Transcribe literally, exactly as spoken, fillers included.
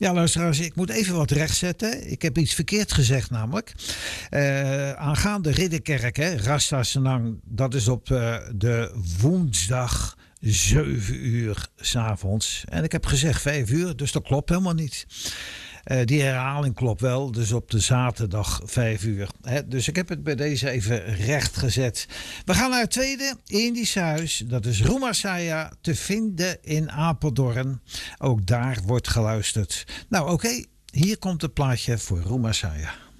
Ja, luisteraars, ik moet even wat rechtzetten. Ik heb iets verkeerd gezegd namelijk. Uh, aangaande Ridderkerk, hè, Rasta Senang, dat is op uh, de woensdag zeven uur 's avonds. En ik heb gezegd vijf uur, dus dat klopt helemaal niet. Uh, die herhaling klopt wel, dus op de zaterdag vijf uur. Hè? Dus ik heb het bij deze even recht gezet. We gaan naar het tweede Indische huis. Dat is Rumasaya, te vinden in Apeldoorn. Ook daar wordt geluisterd. Nou oké, okay, hier komt het plaatje voor Rumasaya.